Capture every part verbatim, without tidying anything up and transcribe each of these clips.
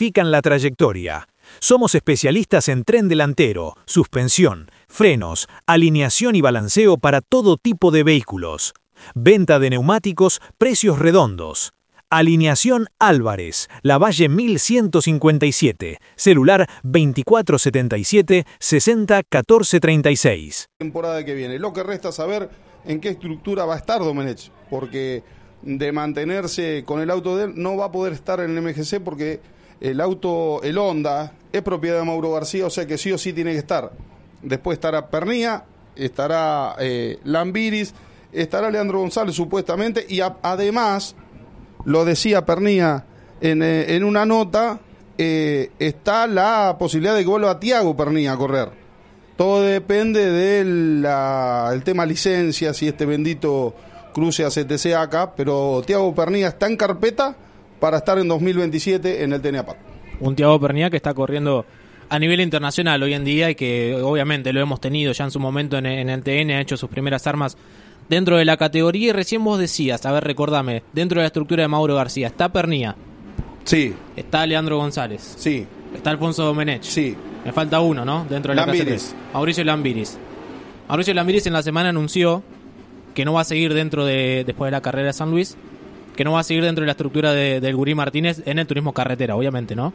planifican la trayectoria. Somos especialistas en tren delantero, suspensión, frenos, alineación y balanceo para todo tipo de vehículos. Venta de neumáticos, precios redondos. Alineación Álvarez, Lavalle mil ciento cincuenta y siete, celular veinticuatro setenta y siete, sesenta catorce treinta y seis. Temporada que viene. Lo que resta saber en qué estructura va a estar Domenech, porque de mantenerse con el auto de él no va a poder estar en el M G C porque el auto, el Honda, es propiedad de Mauro García, o sea que sí o sí tiene que estar. Después estará Pernía, estará eh, Lambiris, estará Leandro González supuestamente, y a, además, lo decía Pernía en, eh, en una nota, eh, está la posibilidad de que vuelva Thiago Pernía a correr. Todo depende del el tema licencias y este bendito cruce a C T C acá, pero Thiago Pernía está en carpeta para estar en dos mil veintisiete en el T N A P A C. Un Thiago Pernía que está corriendo a nivel internacional hoy en día y que obviamente lo hemos tenido ya en su momento en, en el T N, ha hecho sus primeras armas dentro de la categoría. Y recién vos decías, a ver, recordame, dentro de la estructura de Mauro García, ¿está Pernía? Sí. ¿Está Leandro González? Sí. ¿Está Alfonso Domenech? Sí. Me falta uno, ¿no? Dentro de la Lambiris. clase tres. Mauricio Lambiris. Mauricio Lambiris en la semana anunció que no va a seguir dentro de, después de la carrera de San Luis, que no va a seguir dentro de la estructura de, del Gurí Martínez en el turismo carretera, obviamente, ¿no?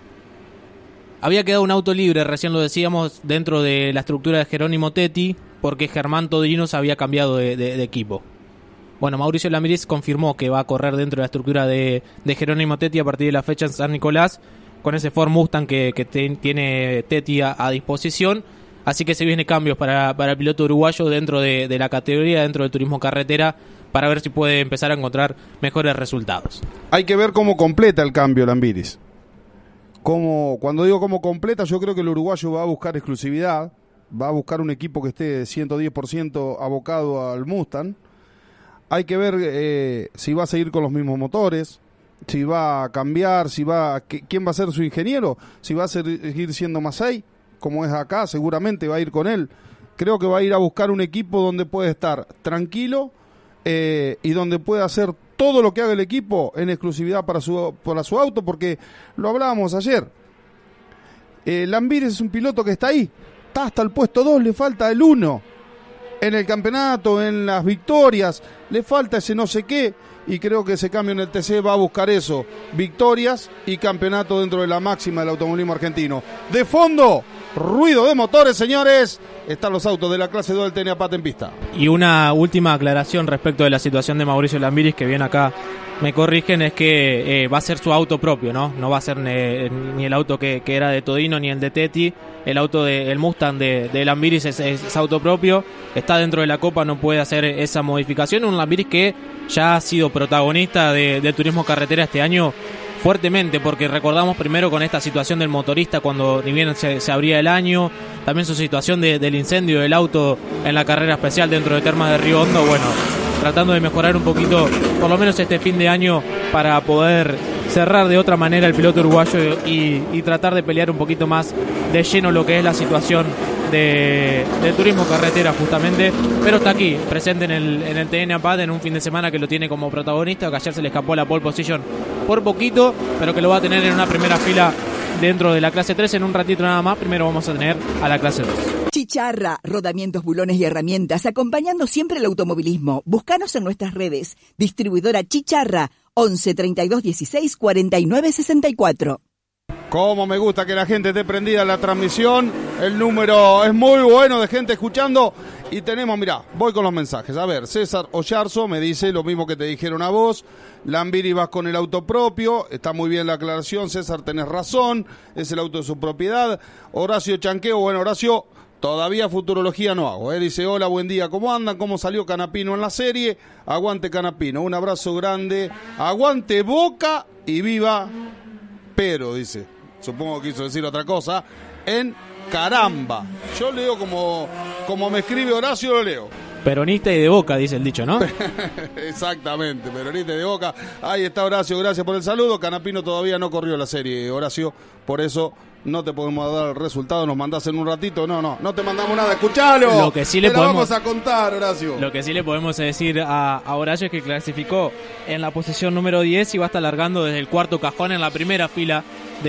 Había quedado un auto libre, recién lo decíamos, dentro de la estructura de Jerónimo Tetti, porque Germán Todrinos había cambiado de, de, de equipo. Bueno, Mauricio Lambiris confirmó que va a correr dentro de la estructura de, de Jerónimo Tetti a partir de la fecha en San Nicolás, con ese Ford Mustang que, que te, tiene Tetti a, a disposición. Así que se vienen cambios para, para el piloto uruguayo dentro de, de la categoría, dentro del turismo carretera, para ver si puede empezar a encontrar mejores resultados. Hay que ver cómo completa el cambio Lambiris. Como, cuando digo cómo completa, yo creo que el uruguayo va a buscar exclusividad, va a buscar un equipo que esté ciento diez por ciento abocado al Mustang. Hay que ver eh, si va a seguir con los mismos motores, si va a cambiar, si va a, quién va a ser su ingeniero, si va a seguir siendo Masei, como es acá, seguramente va a ir con él. Creo que va a ir a buscar un equipo donde puede estar tranquilo eh, y donde pueda hacer todo lo que haga el equipo en exclusividad para su, para su auto, porque lo hablábamos ayer. Eh, Lambiris es un piloto que está ahí, está hasta el puesto dos, le falta el uno. En el campeonato, en las victorias, le falta ese no sé qué, y creo que ese cambio en el T C va a buscar eso, victorias y campeonato dentro de la máxima del automovilismo argentino. De fondo, ruido de motores, señores, están los autos de la clase dos del T N A P A T en pista. Y una última aclaración respecto de la situación de Mauricio Lambiris, que viene acá, me corrigen, es que eh, va a ser su auto propio, ¿no? No va a ser ne, ni el auto que, que era de Todino ni el de Tetti. El auto de el Mustang de, de Lambiris es, es, es auto propio, está dentro de la Copa, no puede hacer esa modificación. Un Lambiris que ya ha sido protagonista de, de turismo carretera este año fuertemente, porque recordamos primero con esta situación del motorista cuando ni bien se, se abría el año, también su situación de, del incendio del auto en la carrera especial dentro de Termas de Río Hondo, bueno, tratando de mejorar un poquito, por lo menos este fin de año, para poder cerrar de otra manera el piloto uruguayo y, y tratar de pelear un poquito más de lleno lo que es la situación de, de turismo carretera justamente, pero está aquí, presente en el, en el T N A P A T en un fin de semana que lo tiene como protagonista, que ayer se le escapó la pole position por poquito, pero que lo va a tener en una primera fila dentro de la clase tres en un ratito nada más. Primero vamos a tener a la clase dos. Chicharra, rodamientos, bulones y herramientas, acompañando siempre el automovilismo. Búscanos en nuestras redes. Distribuidora Chicharra, once treinta y dos dieciséis cuarenta y nueve sesenta y cuatro. Cómo me gusta que la gente esté prendida en la transmisión. El número es muy bueno de gente escuchando. Y tenemos, mirá, voy con los mensajes. A ver, César Ollarzo me dice lo mismo que te dijeron a vos. Lambiris vas con el auto propio. Está muy bien la aclaración, César, tenés razón. Es el auto de su propiedad. Horacio Chanqueo, bueno, Horacio, todavía futurología no hago. ¿eh? Dice, hola, buen día, ¿cómo andan? ¿Cómo salió Canapino en la serie? Aguante Canapino, un abrazo grande. Aguante Boca y viva Pero, dice. Supongo que quiso decir otra cosa. En caramba. Yo leo como, como me escribe Horacio, lo leo. Peronista y de Boca, dice el dicho, ¿no? Exactamente, peronista y de Boca. Ahí está Horacio, gracias por el saludo. Canapino todavía no corrió la serie, Horacio. Por eso no te podemos dar el resultado. Nos mandás en un ratito. No, no, no te mandamos nada. Escuchalo. Lo que sí le te podemos, vamos a contar, Horacio. Lo que sí le podemos decir a, a Horacio es que clasificó en la posición número diez y va a estar largando desde el cuarto cajón en la primera fila